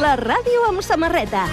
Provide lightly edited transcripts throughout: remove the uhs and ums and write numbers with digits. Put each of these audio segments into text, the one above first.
La ràdio amb samarreta.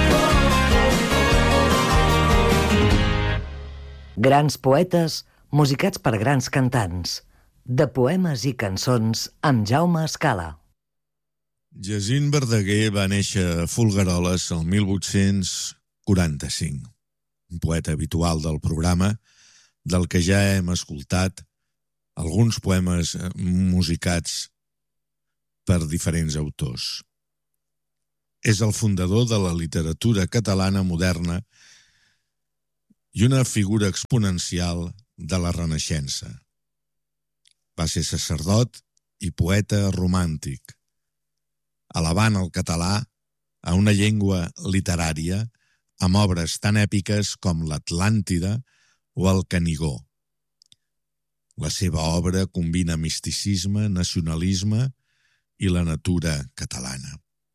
Grans poetes musicats per grans cantants. De poemes i cançons amb Jaume Escala. Jacint Verdaguer va néixer a Folgueroles el 1845. Un poeta habitual del programa, del que ja hem escoltat alguns poemes musicats per diferents autors. És el fundador de la literatura catalana moderna i una figura exponencial de la Renaixença. Va ser sacerdot i poeta romàntic, elevant el català a una llengua literària amb obres tan èpiques com l'Atlàntida o el Canigó. La seva obra combina misticisme, nacionalisme i la natura catalana.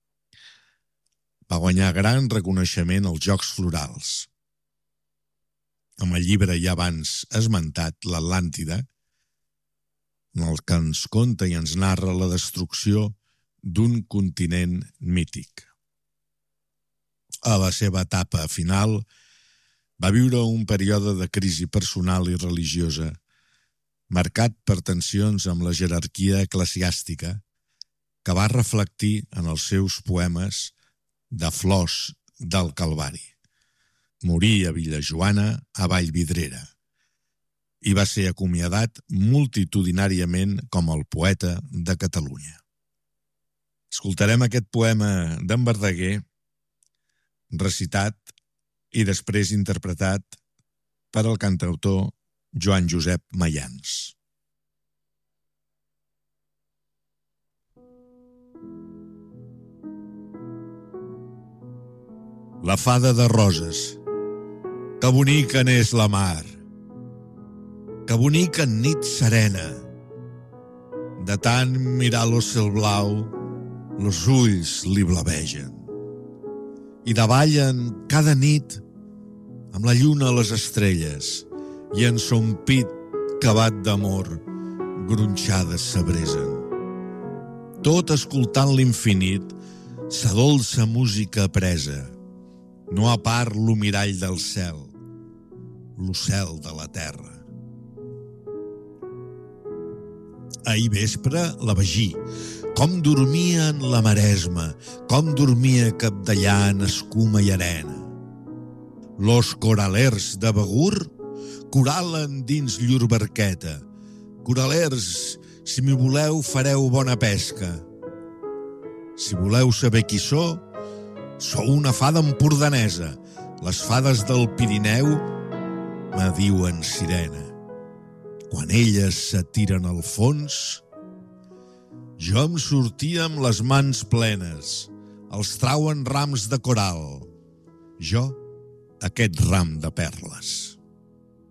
Va guanyar gran reconeixement als Jocs Florals. Amb el llibre ja abans esmentat, l'Atlàntida, en el que ens conta i ens narra la destrucció d'un continent mític. A la seva etapa final, va viure un període de crisi personal i religiosa, marcat per tensions amb la jerarquia eclesiàstica, que va reflectir en els seus poemes de Flors del Calvari. Morí a Vilajoana, a Vallvidrera, i va ser acomiadat multitudinàriament com el poeta de Catalunya. Escoltarem aquest poema d'en Verdaguer, recitat i després interpretat per el cantautor Joan Josep Mayans. La fada de roses, que bonica n'és la mar, que bonica en nit serena, de tant mirar l'ocel blau, los ulls li blavegen, i davallen cada nit amb la lluna a les estrelles, i en son pit cavat d'amor gronxades s'abresen. Tot escoltant l'infinit, sa dolça música apresa, no a part lo mirall del cel, lo cel de la terra. Ahir vespre la vegí, com dormia en la Maresma, com dormia capdellà en escuma i arena. Los coralers de Begur coralen dins llur barqueta. Coralers, si m'hi voleu, fareu bona pesca. Si voleu saber qui sou una fada empordanesa. Les fades del Pirineu me diuen sirena. Quan elles s'atiren al fons, jo em sortia amb les mans plenes. Els trauen rams de coral. Jo, aquest ram de perles.